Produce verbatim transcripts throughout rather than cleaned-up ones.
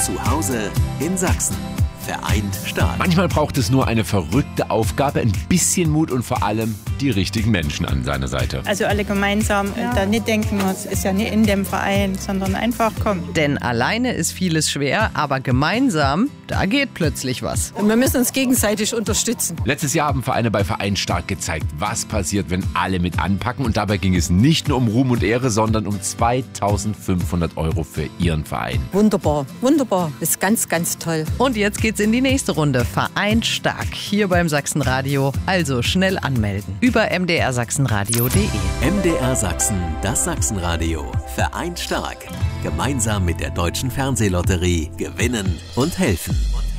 Zu Hause in Sachsen. Vereint stark. Manchmal braucht es nur eine verrückte Aufgabe, ein bisschen Mut und vor allem die richtigen Menschen an seiner Seite. Also alle gemeinsam, ja. Da nicht denken, es ist ja nicht in dem Verein, sondern einfach kommen. Denn alleine ist vieles schwer, aber gemeinsam, da geht plötzlich was. Und wir müssen uns gegenseitig unterstützen. Letztes Jahr haben Vereine bei Vereint stark gezeigt, was passiert, wenn alle mit anpacken. Und dabei ging es nicht nur um Ruhm und Ehre, sondern um zweitausendfünfhundert Euro für ihren Verein. Wunderbar, wunderbar. Ist ganz, ganz toll. Und jetzt geht's in die nächste Runde. Vereint stark hier beim Sachsenradio. Also schnell anmelden. Über m d r sachsenradio punkt de. M D R Sachsen, das Sachsenradio. Vereint stark. Gemeinsam mit der Deutschen Fernsehlotterie gewinnen und helfen.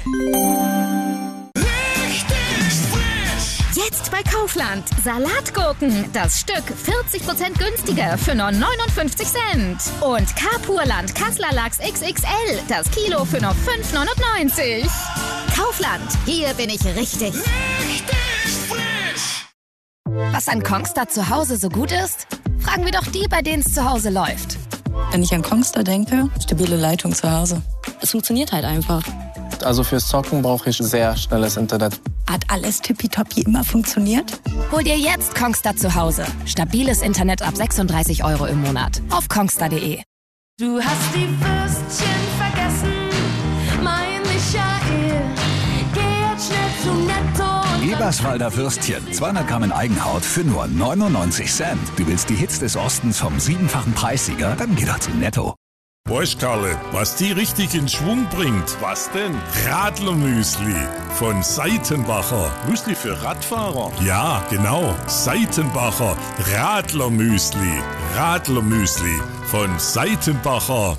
Jetzt bei Kaufland. Salatgurken. Das Stück vierzig Prozent günstiger für nur neunundfünfzig Cent. Und Carpurland Kassler Lachs X X L. Das Kilo für nur fünf neunundneunzig. Kaufland. Hier bin ich richtig. Richtig frisch. Was an Kongstar zu Hause so gut ist? Fragen wir doch die, bei denen es zu Hause läuft. Wenn ich an Kongstar denke, stabile Leitung zu Hause. Es funktioniert halt einfach. Also fürs Zocken brauche ich sehr schnelles Internet. Hat alles tippitoppi immer funktioniert? Hol dir jetzt Kongstar zu Hause. Stabiles Internet ab sechsunddreißig Euro im Monat. Auf kongstar punkt de. Du hast die Würstchen vergessen, mein Michael. Geh jetzt schnell zum Netto. Eberswalder Würstchen, zweihundert Gramm in Eigenhaut für nur neunundneunzig Cent. Du willst die Hits des Ostens vom siebenfachen Preissieger? Dann geh doch zum Netto. Weißt Karle, was die richtig in Schwung bringt? Was denn? Radlermüsli von Seitenbacher. Müsli für Radfahrer? Ja, genau. Seitenbacher Radlermüsli. Radlermüsli von Seitenbacher.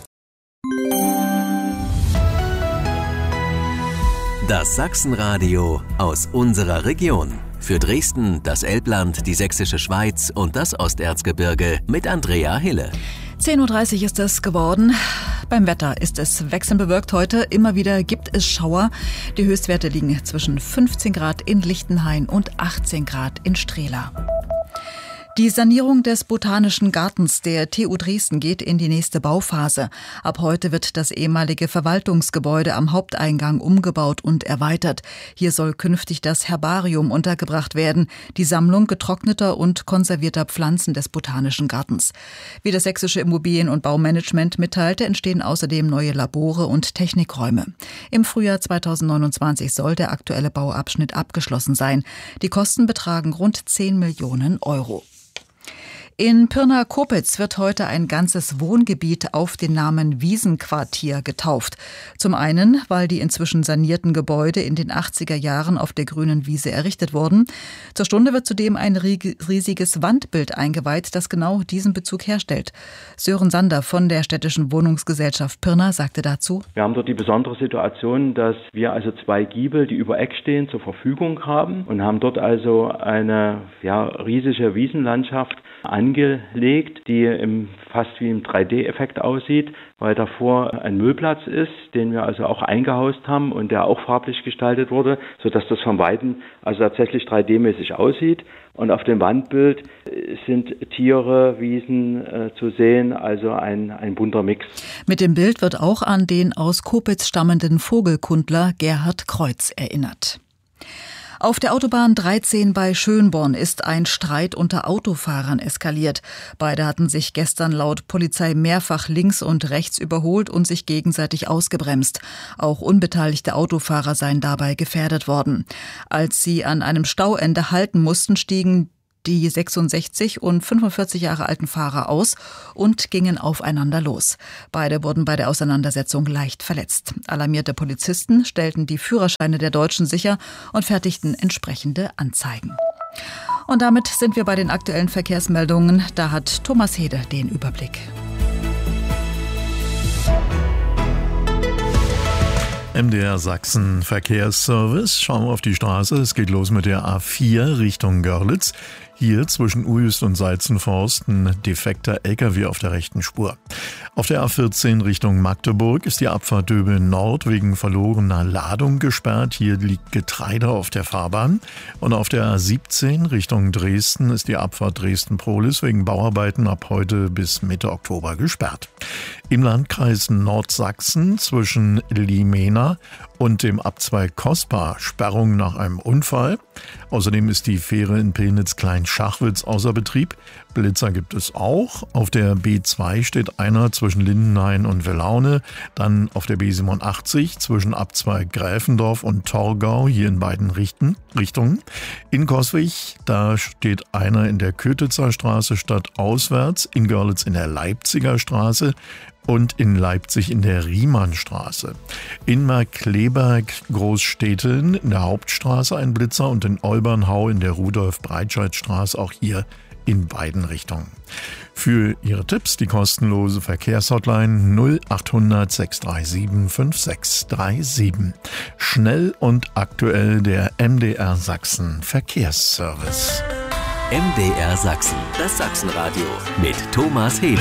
Das Sachsenradio aus unserer Region. Für Dresden, das Elbland, die Sächsische Schweiz und das Osterzgebirge mit Andrea Hille. zehn Uhr dreißig ist es geworden. Beim Wetter ist es wechselnd bewölkt heute. Immer wieder gibt es Schauer. Die Höchstwerte liegen zwischen fünfzehn Grad in Lichtenhain und achtzehn Grad in Strehla. Die Sanierung des Botanischen Gartens der T U Dresden geht in die nächste Bauphase. Ab heute wird das ehemalige Verwaltungsgebäude am Haupteingang umgebaut und erweitert. Hier soll künftig das Herbarium untergebracht werden, die Sammlung getrockneter und konservierter Pflanzen des Botanischen Gartens. Wie das sächsische Immobilien- und Baumanagement mitteilte, entstehen außerdem neue Labore und Technikräume. Im Frühjahr zweitausendneunundzwanzig soll der aktuelle Bauabschnitt abgeschlossen sein. Die Kosten betragen rund zehn Millionen Euro. In Pirna-Kopitz wird heute ein ganzes Wohngebiet auf den Namen Wiesenquartier getauft. Zum einen, weil die inzwischen sanierten Gebäude in den achtziger Jahren auf der grünen Wiese errichtet wurden. Zur Stunde wird zudem ein riesiges Wandbild eingeweiht, das genau diesen Bezug herstellt. Sören Sander von der städtischen Wohnungsgesellschaft Pirna sagte dazu: Wir haben dort die besondere Situation, dass wir also zwei Giebel, die über Eck stehen, zur Verfügung haben und haben dort also eine ja, riesige Wiesenlandschaft angelegt, die im, fast wie im drei D Effekt aussieht, weil davor ein Müllplatz ist, den wir also auch eingehaust haben und der auch farblich gestaltet wurde, sodass das von Weitem also tatsächlich drei D mäßig aussieht. Und auf dem Wandbild sind Tiere, Wiesen äh, zu sehen, also ein, ein bunter Mix. Mit dem Bild wird auch an den aus Kopitz stammenden Vogelkundler Gerhard Kreuz erinnert. Auf der Autobahn dreizehn bei Schönborn ist ein Streit unter Autofahrern eskaliert. Beide hatten sich gestern laut Polizei mehrfach links und rechts überholt und sich gegenseitig ausgebremst. Auch unbeteiligte Autofahrer seien dabei gefährdet worden. Als sie an einem Stauende halten mussten, stiegen die sechsundsechzig und fünfundvierzig Jahre alten Fahrer aus und gingen aufeinander los. Beide wurden bei der Auseinandersetzung leicht verletzt. Alarmierte Polizisten stellten die Führerscheine der Deutschen sicher und fertigten entsprechende Anzeigen. Und damit sind wir bei den aktuellen Verkehrsmeldungen. Da hat Thomas Hede den Überblick. M D R Sachsen Verkehrsservice. Schauen wir auf die Straße. Es geht los mit der A vier Richtung Görlitz. Hier zwischen Uhyst und Seizenforst ein defekter L K W auf der rechten Spur. Auf der A vierzehn Richtung Magdeburg ist die Abfahrt Döbeln Nord wegen verlorener Ladung gesperrt. Hier liegt Getreide auf der Fahrbahn. Und auf der A siebzehn Richtung Dresden ist die Abfahrt Dresden-Prohlis wegen Bauarbeiten ab heute bis Mitte Oktober gesperrt. Im Landkreis Nordsachsen zwischen Limena und dem Abzweig Kospa Sperrung nach einem Unfall. Außerdem ist die Fähre in Pillnitz-Klein-Schachwitz außer Betrieb. Blitzer gibt es auch. Auf der B zwei steht einer zwischen Lindenhain und Welaune. Dann auf der B siebenundachtzig zwischen Abzweig Gräfendorf und Torgau, hier in beiden Richten, Richtungen. In Coswig, da steht einer in der Kötitzer Straße stadtauswärts, in Görlitz in der Leipziger Straße und in Leipzig in der Riemannstraße. In Markkleeberg Großstädteln in der Hauptstraße ein Blitzer und in Olbernhau in der Rudolf-Breitscheid-Straße auch hier in beiden Richtungen. Für Ihre Tipps die kostenlose Verkehrshotline null achthundert sechs drei sieben fünf sechs drei sieben. Schnell und aktuell der M D R Sachsen Verkehrsservice. M D R Sachsen, das Sachsenradio mit Thomas Hede.